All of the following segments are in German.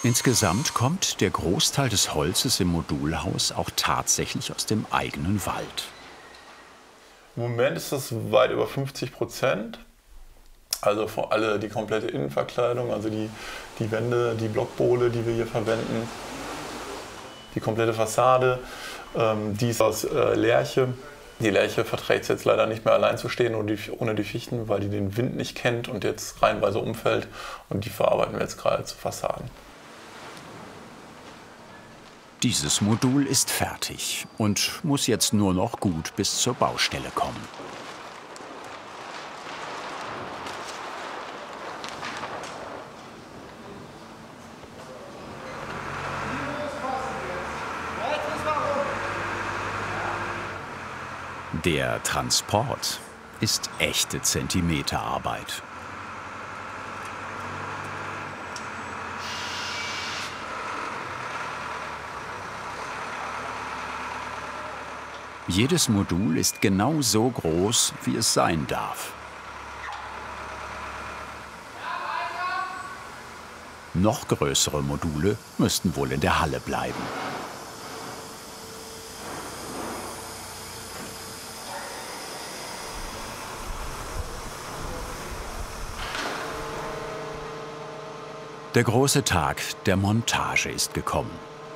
Insgesamt kommt der Großteil des Holzes im Modulhaus auch tatsächlich aus dem eigenen Wald. Im Moment ist das weit über 50%. Also die komplette Innenverkleidung, also die Wände, die Blockbohle, die wir hier verwenden, die komplette Fassade, die ist aus Lärche. Die Lärche verträgt es jetzt leider nicht mehr allein zu stehen ohne die Fichten, weil die den Wind nicht kennt und jetzt reihenweise umfällt. Und die verarbeiten wir jetzt gerade zu Fassaden. Dieses Modul ist fertig und muss jetzt nur noch gut bis zur Baustelle kommen. Der Transport ist echte Zentimeterarbeit. Jedes Modul ist genau so groß, wie es sein darf. Noch größere Module müssten wohl in der Halle bleiben. Der große Tag der Montage ist gekommen.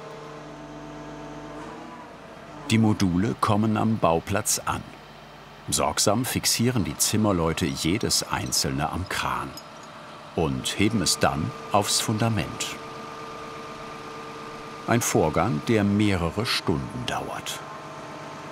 Die Module kommen am Bauplatz an. Sorgsam fixieren die Zimmerleute jedes einzelne am Kran und heben es dann aufs Fundament. Ein Vorgang, der mehrere Stunden dauert.